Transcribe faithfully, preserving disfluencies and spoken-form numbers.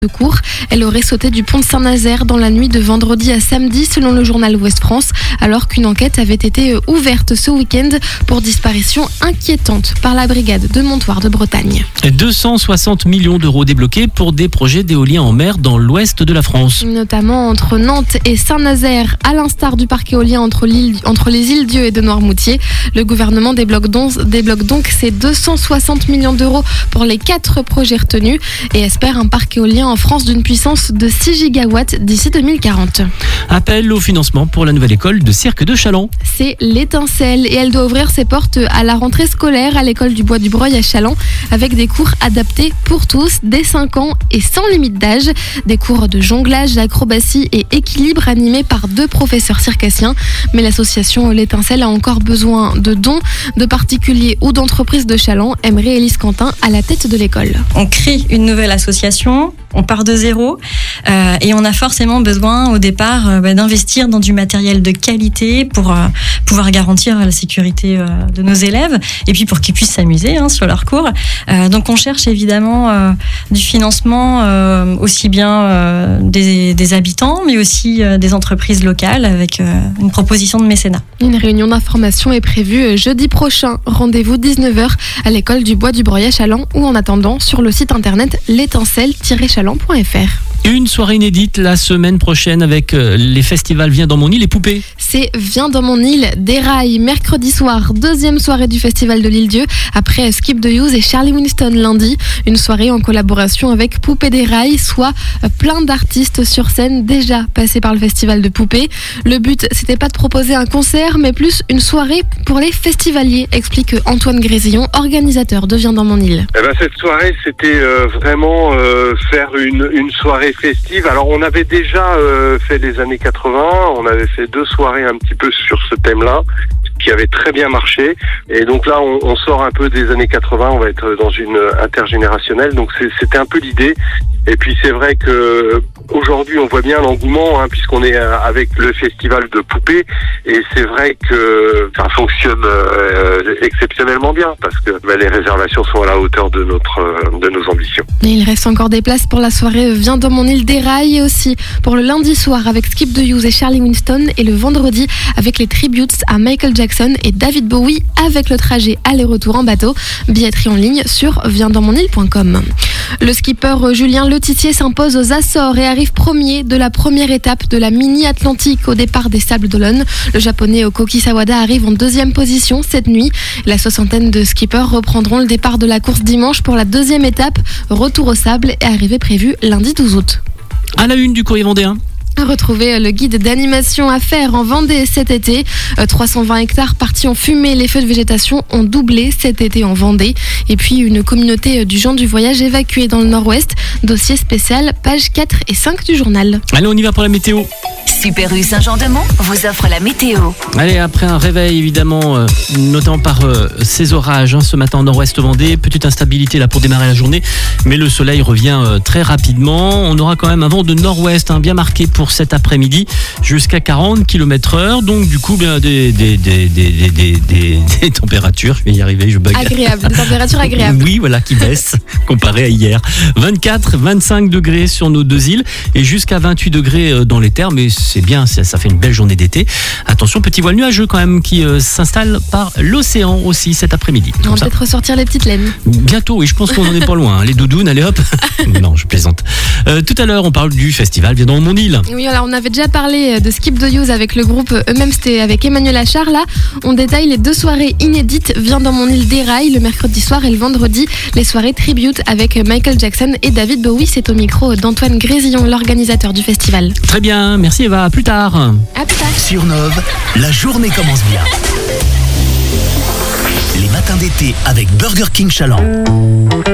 de cours. Elle aurait sauté du pont de Saint-Nazaire dans la nuit de vendredi à samedi selon le journal Ouest France, alors qu'une enquête avait été ouverte ce week-end pour disparition inquiétante par la brigade de Montoire de Bretagne. deux cent soixante millions d'euros débloqués pour des projets d'éolien en mer dans l'ouest de la France. Notamment entre Nantes et Saint-Nazaire, à l'instar du parc éolien entre, l'île, entre les îles Dieu et de Noirmoutier. Le gouvernement débloque donc, débloque donc ces deux cent soixante millions d'euros pour les quatre projets retenus et espère un parc éolien en France d'une puissance de six gigawatts d'ici deux mille quarante. Appel au financement pour la nouvelle école de cirque de Challans. C'est l'Étincelle et elle doit ouvrir ses portes à la rentrée scolaire à l'école du Bois du Breuil à Challans avec des cours adaptés pour tous dès cinq ans et sans limite d'âge. Des cours de jonglage, d'acrobatie et équilibre animés par deux professeurs circassiens. Mais l'association L'Étincelle a encore besoin de dons de particuliers ou d'entreprises de Challans. Aimerait Élise Quentin à la tête de l'école. On crée une nouvelle association, on part de zéro euh, et on a forcément besoin au départ euh, bah, d'investir dans du matériel de qualité pour euh, pouvoir garantir la sécurité euh, de nos élèves et puis pour qu'ils puissent s'amuser hein, sur leurs cours. Euh, donc on cherche évidemment euh, du financement euh, aussi bien euh, des, des habitants mais aussi euh, des entreprises locales avec euh, une proposition de mécénat. Une réunion d'information est prévue jeudi prochain. Rendez-vous dix-neuf heures à l'école du Bois du Breuil à Challans ou en attendant sur le site internet l'étincelle tiret challans point f r. Une soirée inédite la semaine prochaine avec les festivals Viens dans mon île et Poupée. C'est Viens dans mon île déraille mercredi soir, deuxième soirée du festival de l'Île-Dieu après Skip the Use et Charlie Winston lundi. Une soirée en collaboration avec Poupée déraille, soit plein d'artistes sur scène déjà passés par le festival de Poupée. Le but, c'était pas de proposer un concert, mais plus une soirée pour les festivaliers, explique Antoine Grésillon, organisateur de Viens dans mon île. Eh ben, cette soirée, c'était euh, vraiment euh, faire une, une soirée festive. Alors on avait déjà euh, fait les années quatre-vingts, on avait fait deux soirées un petit peu sur ce thème-là qui avait très bien marché et donc là on, on sort un peu des années quatre-vingts, on va être dans une intergénérationnelle, donc c'est, c'était un peu l'idée. Et puis c'est vrai que aujourd'hui on voit bien l'engouement hein, puisqu'on est avec le festival de Poupée et c'est vrai que ça fonctionne euh, exceptionnellement bien parce que bah, les réservations sont à la hauteur de notre euh, de nos ambitions. Et il reste encore des places pour la soirée Viens dans mon île déraille et aussi pour le lundi soir avec Skip the Use et Charlie Winston et le vendredi avec les tributes à Michael Jackson et David Bowie avec le trajet aller-retour en bateau. Billetterie en ligne sur viens dans mon île point com. Le skipper Julien Letizier s'impose aux Açores et arrive premier de la première étape de la Mini Atlantique au départ des Sables d'Olonne. Le japonais Okoki Sawada arrive en deuxième position cette nuit. La soixantaine de skippers reprendront le départ de la course dimanche pour la deuxième étape. Retour aux Sables est arrivé prévu lundi douze août. À la une du Courrier Vendéen. Retrouver le guide d'animation à faire en Vendée cet été. trois cent vingt hectares partis en fumée. Les feux de végétation ont doublé cet été en Vendée. Et puis une communauté du genre du voyage évacuée dans le nord-ouest. Dossier spécial, pages quatre et cinq du journal. Allez, on y va pour la météo. Super U Saint-Jean-de-Mont vous offre la météo. Allez, après un réveil évidemment, euh, notamment par euh, ces orages hein, ce matin en nord-ouest Vendée, petite instabilité là pour démarrer la journée, mais le soleil revient euh, très rapidement. On aura quand même un vent de nord-ouest hein, bien marqué pour cet après-midi, jusqu'à quarante kilomètres heure, donc du coup bien des, des, des, des, des, des, des, des températures, je vais y arriver, je bug. Agréable, des températures agréables. Oui, voilà, qui baissent comparé à hier. vingt-quatre, vingt-cinq degrés sur nos deux îles et jusqu'à vingt-huit degrés dans les terres, mais c'est bien, ça, ça fait une belle journée d'été. Attention, petit voile nuageux quand même qui euh, s'installe par l'océan aussi cet après-midi. On va peut-être ressortir les petites laines. Bientôt, oui, je pense qu'on n'en est pas loin. Hein. Les doudounes, allez hop. Non, je plaisante. Euh, tout à l'heure, on parle du festival Viens dans mon île. Oui, alors on avait déjà parlé de Skip the Use avec le groupe eux-mêmes, c'était avec Emmanuel Achard. Là, on détaille les deux soirées inédites Viens dans mon île déraille le mercredi soir et le vendredi, les soirées tribute avec Michael Jackson et David Bowie. C'est au micro d'Antoine Grésillon, l'organisateur du festival. Très bien, merci Eva, à plus tard. À plus tard. Sur Nove, la journée commence bien. Les matins d'été avec Burger King Challans.